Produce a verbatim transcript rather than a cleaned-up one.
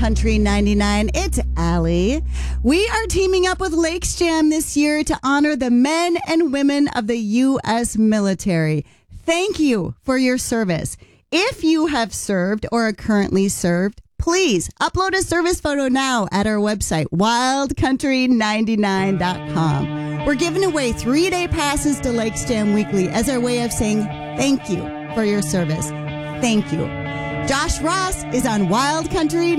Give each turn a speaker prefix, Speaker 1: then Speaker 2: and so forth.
Speaker 1: Country ninety-nine. It's Allie. We are teaming up with Lakes Jam this year to honor the men and women of the U S military. Thank you for your service. If you have served or are currently served, please upload a service photo now at our website, wild country ninety-nine dot com. We're giving away three-day passes to Lakes Jam Weekly as our way of saying thank you for your service. Thank you. Josh Ross is on Wild Country